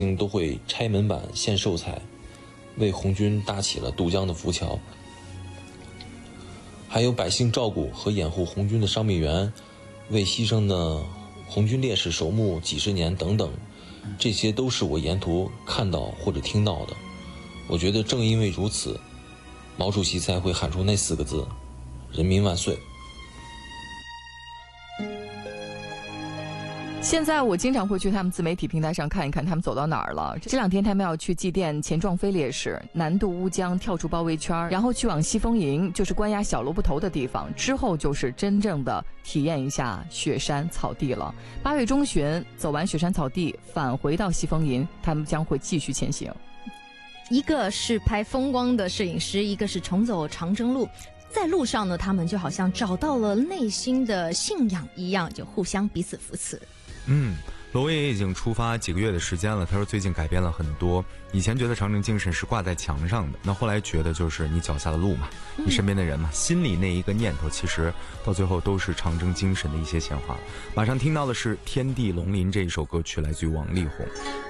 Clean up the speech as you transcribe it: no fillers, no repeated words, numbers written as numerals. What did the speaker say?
都会拆门板献寿材，为红军搭起了渡江的浮桥。还有百姓照顾和掩护红军的伤病员，为牺牲的红军烈士守墓几十年等等，这些都是我沿途看到或者听到的。我觉得正因为如此，毛主席才会喊出那4个字：人民万岁。 现在我经常会去他们自媒体平台上看一看他们走到哪儿了。这2天他们要去祭奠钱壮飞烈士，南渡乌江，跳出包围圈，然后去往西风营，就是关押小萝卜头的地方。之后就是真正的体验一下雪山草地了。8月中旬走完雪山草地，返回到西风营，他们将会继续前行。 一个是拍风光的摄影师，一个是重走长征路。在路上呢，他们就好像找到了内心的信仰一样，就互相彼此扶持。 罗文也已经出发几个月的时间了，他说最近改变了很多，以前觉得长征精神是挂在墙上的，那后来觉得就是你脚下的路嘛，你身边的人嘛，心里那一个念头，其实到最后都是长征精神的一些显化。马上听到的是《天地龙鳞》这一首歌曲，来自于王力宏。